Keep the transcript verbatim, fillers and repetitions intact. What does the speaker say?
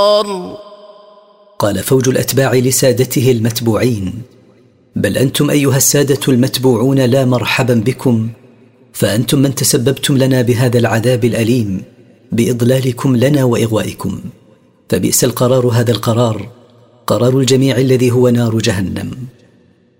قال فوج الأتباع لسادته المتبوعين: بل أنتم أيها السادة المتبوعون لا مرحبا بكم، فأنتم من تسببتم لنا بهذا العذاب الأليم بإضلالكم لنا وإغوائكم، فبئس القرار هذا القرار، قرار الجميع الذي هو نار جهنم.